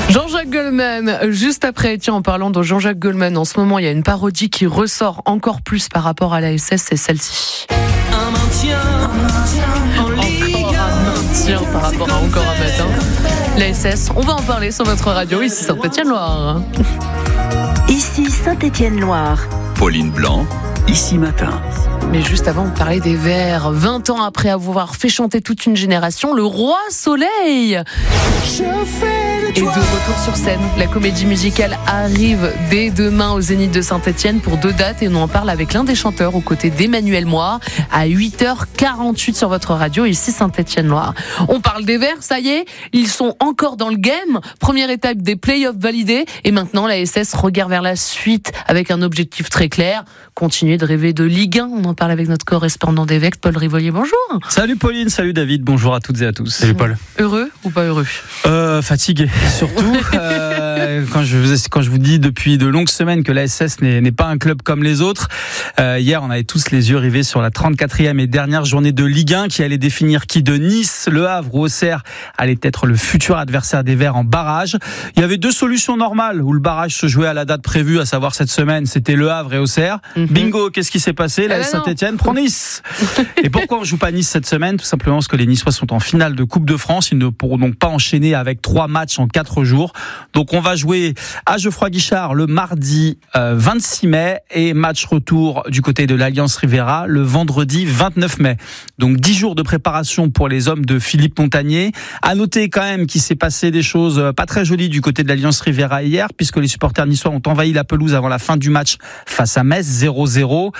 Jean-Jacques Goldman, juste après, tiens, en parlant de Jean-Jacques Goldman, en ce moment, il y a une parodie qui ressort encore plus par rapport à la SS, c'est celle-ci. Un maintien en Ligue 1. Encore un maintien par rapport à encore un matin. La SS, on va en parler sur votre radio, ici Saint-Étienne-Loire. Ici Saint-Étienne-Loire. Pauline Blanc, Ici Matin. Mais juste avant de parler des Verts, 20 ans après avoir fait chanter toute une génération, le Roi Soleil est de retour sur scène. La comédie musicale arrive dès demain au Zénith de Saint-Étienne pour 2 dates et on en parle avec l'un des chanteurs aux côtés d'Emmanuel Moir à 8h48 sur votre radio, ici Saint-Étienne-Loire. On parle des Verts, ça y est, ils sont encore dans le game. Première étape des playoffs validés et maintenant la SS regarde vers la suite avec un objectif très clair, continuer de rêver de Ligue 1. On en parle avec notre correspondant d'Évêque, Paul Rivolier. Bonjour. Salut Pauline, salut David, bonjour à toutes et à tous. Salut Paul. Heureux ou pas heureux? Fatigué surtout. Quand je vous dis depuis de longues semaines que la SS n'est pas un club comme les autres. Hier, on avait tous les yeux rivés sur la 34e et dernière journée de Ligue 1 qui allait définir qui de Nice, Le Havre ou Auxerre allait être le futur adversaire des Verts en barrage. Il y avait 2 solutions normales où le barrage se jouait à la date prévue, à savoir cette semaine, c'était Le Havre et Auxerre. Bingo, qu'est-ce qui s'est passé? La Saint-Étienne prend Nice. Et pourquoi on joue pas Nice cette semaine? Tout simplement parce que les Niçois sont en finale de Coupe de France. Ils ne pourront donc pas enchaîner avec 3 matchs en 4 jours. Donc on va jouer à Geoffroy-Guichard le mardi 26 mai et match retour du côté de l'Alliance Riviera le vendredi 29 mai. Donc 10 jours de préparation pour les hommes de Philippe Montagnier. À noter quand même qu'il s'est passé des choses pas très jolies du côté de l'Alliance Riviera hier, puisque les supporters niçois ont envahi la pelouse avant la fin du match face à Metz 0-0.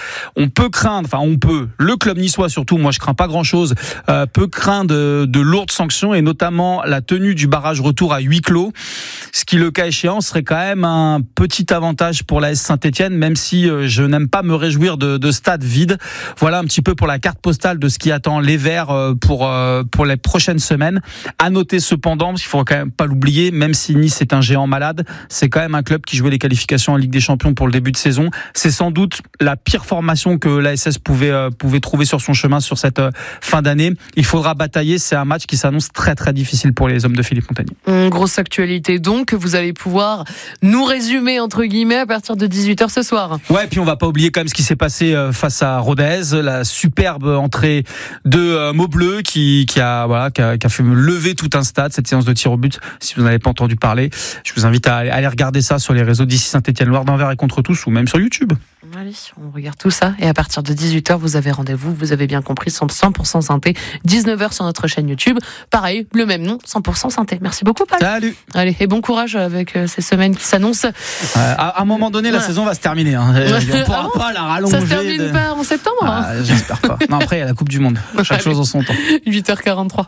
Le club niçois surtout, moi je crains pas grand-chose, peut craindre de lourdes sanctions et notamment la tenue du barrage retour à huis clos, ce qui, le cas échéant, serait quand même un petit avantage pour l'AS Saint-Étienne, même si je n'aime pas me réjouir de stades vides. Voilà un petit peu pour la carte postale de ce qui attend les Verts pour les prochaines semaines. À noter cependant, parce qu'il faut quand même pas l'oublier, même si Nice est un géant malade, c'est quand même un club qui jouait les qualifications en Ligue des Champions pour le début de saison. C'est sans doute la pire formation que l'ASS pouvait trouver sur son chemin sur cette fin d'année. Il faudra batailler, c'est un match qui s'annonce très très difficile pour les hommes de Philippe Montagnier. Grosse actualité donc, vous allez pouvoir nous résumer entre guillemets à partir de 18h ce soir. Ouais, puis on va pas oublier quand même ce qui s'est passé face à Rodez, la superbe entrée de Maubleu qui a fait lever tout un stade, cette séance de tir au but. Si vous n'avez pas entendu parler, je vous invite à aller regarder ça sur les réseaux d'ici Saint-Étienne-Loire, d'Envers et contre tous, ou même sur YouTube. Allez, on regarde tout ça et à partir de 18h vous avez rendez-vous, vous avez bien compris, 100% synthé, 19h sur notre chaîne YouTube, pareil, le même nom, 100% synthé. Merci beaucoup Paul. Salut. Allez, et bon courage avec ces semaines qui s'annoncent. À un moment donné, la saison va se terminer. On ne pourra pas la rallonger. Ça se termine pas en septembre. J'espère pas. Non, après il y a la Coupe du Monde. Chaque chose en son temps. 8h43.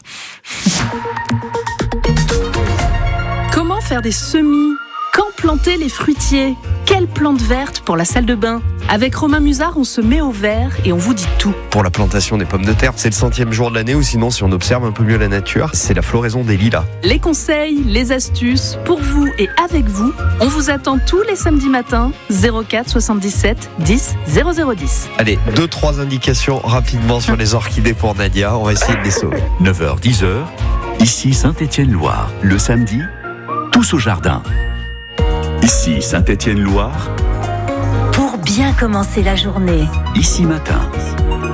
Comment faire des semis? Quand planter les fruitiers? Quelle plante verte pour la salle de bain? Avec Romain Musard, on se met au vert et on vous dit tout. Pour la plantation des pommes de terre, c'est le 100e jour de l'année, ou sinon, si on observe un peu mieux la nature, c'est la floraison des lilas. Les conseils, les astuces, pour vous et avec vous, on vous attend tous les samedis matins, 04 77 10 0010. Allez, 2-3 indications rapidement sur les orchidées pour Nadia, on va essayer de les sauver. 9h, 10h, ici Saint-Étienne-Loire. Le samedi, tous au jardin. Ici Saint-Étienne-Loire. Pour bien commencer la journée. Ici Matin.